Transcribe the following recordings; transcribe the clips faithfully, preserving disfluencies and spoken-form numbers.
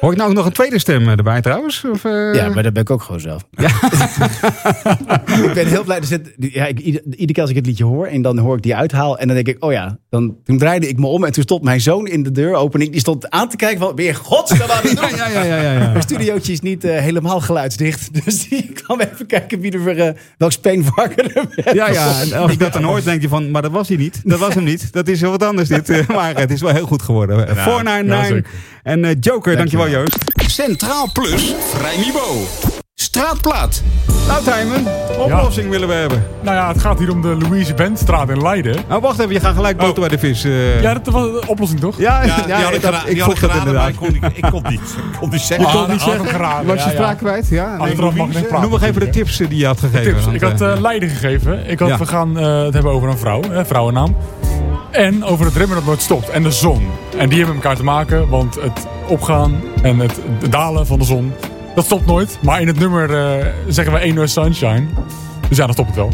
Hoor ik nou ook nog een tweede stem erbij trouwens? Of, uh... Ja, maar dat ben ik ook gewoon zelf. Ja. Ik ben heel blij. Er zit, ja, ik, ieder, iedere keer als ik het liedje hoor en dan hoor ik die uithaal. En dan denk ik, oh ja. Dan, toen draaide ik me om en toen stond mijn zoon in de deur open. Die stond aan te kijken van, ben je godsnaam aan het doen? Ja, ja, ja, ja, ja. Mijn studiootje is niet uh, helemaal geluidsdicht. Dus die kwam even kijken wie er weer, uh, welk speenvarken er werd. Ja, ja. En als je dat dan hoort, denk je van, maar dat was hij niet. Dat was hem niet. Dat is heel wat anders dit. Maar het is wel heel goed geworden. four nine nine en uh, Joker, dankjewel Joost. Centraal Plus, vrij niveau. Straatplaat. Nou Tijmen, oplossing ja. willen we hebben. Nou ja, het gaat hier om de Louise Bentstraat in Leiden. Nou wacht even, je gaat gelijk boter oh. bij de vis. Uh... Ja, dat was de oplossing toch? Ja, ja, ja die had ik, gera- die had ik geraden, maar ik kon, niet, ik kon niet, ik kon niet zeggen. Je kon niet zeggen? Geraden, was je ja, spraak kwijt? Ja. Nee, Noem nog even de tips die je had gegeven. Tips. Ik had uh, Leiden gegeven. Ik had, ja. We gaan uh, het hebben over een vrouw, hè, vrouwennaam. En over het remmen dat nooit stopt. En de zon. En die hebben met elkaar te maken. Want het opgaan en het dalen van de zon, dat stopt nooit. Maar in het nummer uh, zeggen we één uur sunshine. Dus ja, dan stopt het wel.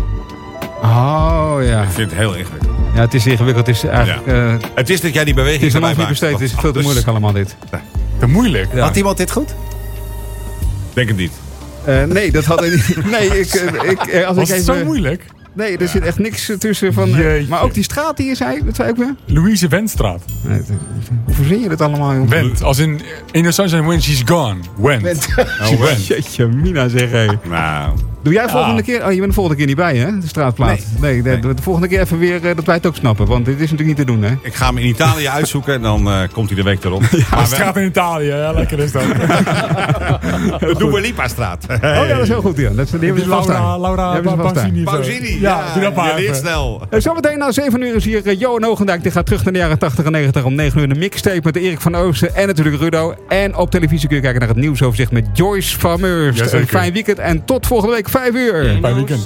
Oh ja. Ik vind het heel ingewikkeld. Ja, het is ingewikkeld. Het is eigenlijk... Ja. Uh, het is dat jij die beweging Het is een ons niet besteed. Het is veel te moeilijk allemaal dit. Nee. Te moeilijk? Ja. Had iemand dit goed? Denk het niet. Uh, nee, dat had ik niet. Nee, ik... Uh, ik als Was ik het even... zo moeilijk? Nee, er ja. zit echt niks tussen van... Uh, maar ook die straat die je zei, wat zei ik weer? Louise Wentstraat. Nee, hoe verzin je dat allemaal, joh? Went, als in in the sunshine when she's gone. Went. Went. Oh, went. Jeetje, Mina zeg hé. Nou... Doe jij volgende ja. keer... Oh, je bent de volgende keer niet bij, hè? De straatplaat. Nee, nee, de, nee. de volgende keer even weer uh, dat wij het ook snappen. Want dit is natuurlijk niet te doen, hè? Ik ga hem in Italië uitzoeken en dan uh, komt hij de week erop. Ja, maar straat we... in Italië. Ja, lekker is dat. De Dua Lipa-straat. Hey. Oh ja, dat is heel goed, ja. Dat is, die hebben ze vast Laura, Laura Pausini. Pausini, ja. ja. Doe dat maar je leert snel. Uh, zometeen na zeven uur is hier uh, Johan Hoogendijk. Die gaat terug naar de jaren tachtig en negentig. Om negen uur de mixtape met Erik van Oosten. En natuurlijk Rudo. En op televisie kun je kijken naar het nieuwsoverzicht met Joyce van Meurs. Een fijn weekend en tot volgende week vijf uur. Fijn weekend.